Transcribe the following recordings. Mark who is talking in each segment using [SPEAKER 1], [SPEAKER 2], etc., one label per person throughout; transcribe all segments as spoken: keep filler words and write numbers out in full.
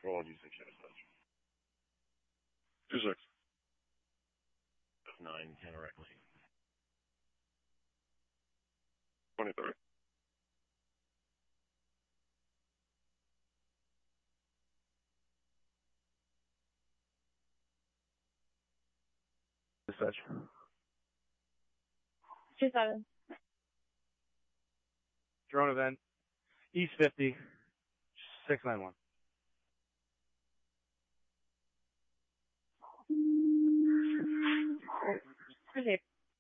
[SPEAKER 1] Roll D six dispatch.
[SPEAKER 2] Two six.
[SPEAKER 1] Nine directly.
[SPEAKER 2] Twenty-three.
[SPEAKER 3] Dispatch.
[SPEAKER 4] Two seven.
[SPEAKER 3] Drone event. East fifty. Six nine one.
[SPEAKER 4] Proceed.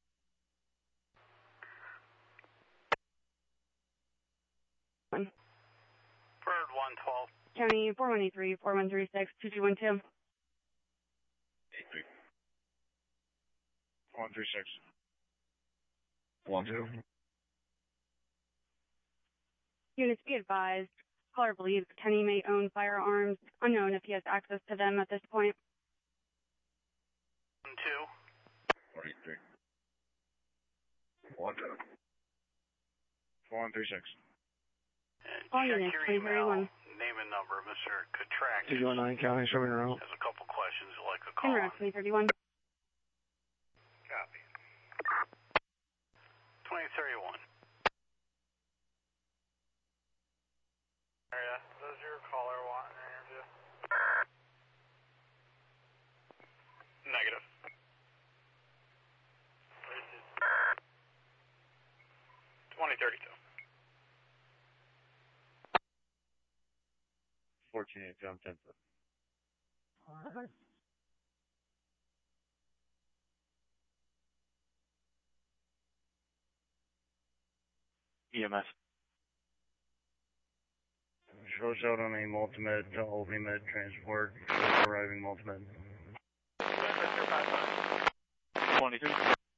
[SPEAKER 4] One.
[SPEAKER 5] Bird one twelve.
[SPEAKER 4] County four one eight three, four one three six, two two one two.
[SPEAKER 1] Eight three.
[SPEAKER 2] One three six.
[SPEAKER 1] One two.
[SPEAKER 4] Units be advised. Caller believes Kenny may own firearms. Unknown if he has access to them at this point.
[SPEAKER 5] One two.
[SPEAKER 1] Four eight three. One two.
[SPEAKER 2] Four one three six.
[SPEAKER 4] All
[SPEAKER 5] Check
[SPEAKER 4] units,
[SPEAKER 5] your
[SPEAKER 4] twenty
[SPEAKER 5] email.
[SPEAKER 4] thirty-one.
[SPEAKER 5] Name and number, Mister Contract.
[SPEAKER 3] two zero nine County, showing around.
[SPEAKER 5] Has a couple questions you'd like to
[SPEAKER 4] En
[SPEAKER 5] call
[SPEAKER 4] route,
[SPEAKER 5] on.
[SPEAKER 4] twenty thirty-one.
[SPEAKER 5] Copy. twenty thirty-one. Area, does your caller want an interview? Negative. twenty thirty-two.
[SPEAKER 1] Fourteen eight two. I'm ten foot.
[SPEAKER 3] E M S.
[SPEAKER 1] Show shot on a multimed to ultimate transport. Arriving multimed.
[SPEAKER 3] twenty-two.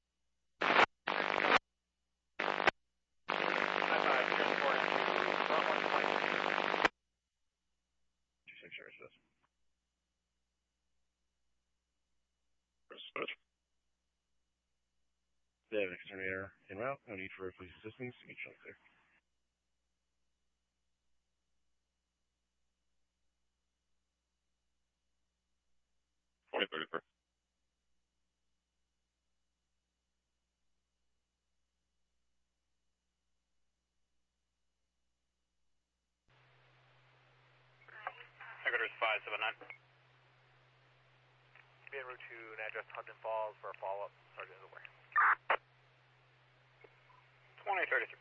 [SPEAKER 1] Two six services.
[SPEAKER 2] Dispatch.
[SPEAKER 1] They have an exterminator en route. No need for police assistance. Each other clear.
[SPEAKER 2] Twenty thirty-three.
[SPEAKER 5] Headquarters five seven nine. Be en route to an address Hudson Falls for a follow-up. Sergeant away. twenty thirty-three.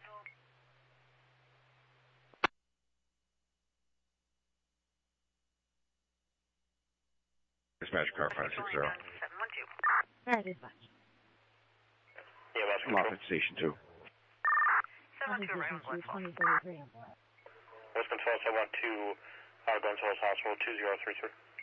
[SPEAKER 1] Dispatch car five six zero.
[SPEAKER 4] Alright, dispatch.
[SPEAKER 5] Yeah, that's
[SPEAKER 1] I'm off at station two.
[SPEAKER 4] twenty thirty-three.
[SPEAKER 5] West Control, I want to uh, Gun Source Hospital two zero three three.